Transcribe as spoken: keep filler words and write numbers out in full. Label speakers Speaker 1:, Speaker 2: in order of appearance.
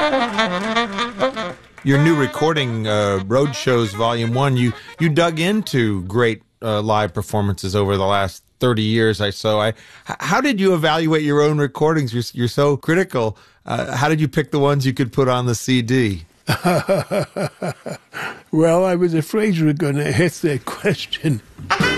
Speaker 1: Your new recording, uh, Road Shows Volume one, you, you dug into great uh, live performances over the last thirty years or so. I, how did you evaluate your own recordings? You're, you're so critical. Uh, how did you pick the ones you could put on the C D?
Speaker 2: Well, I was afraid you were going to ask that question.